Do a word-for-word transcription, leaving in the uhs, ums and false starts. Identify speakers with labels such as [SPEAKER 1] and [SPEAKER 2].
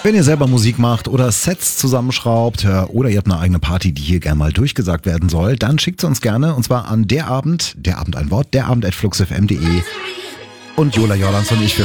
[SPEAKER 1] Wenn ihr selber Musik macht oder Sets zusammenschraubt oder ihr habt eine eigene Party, die hier gerne mal durchgesagt werden soll, dann schickt sie uns gerne und zwar an der Abend, der Abend ein Wort, der Abend at fluxfm punkt de und Jola Jordans und ich, wir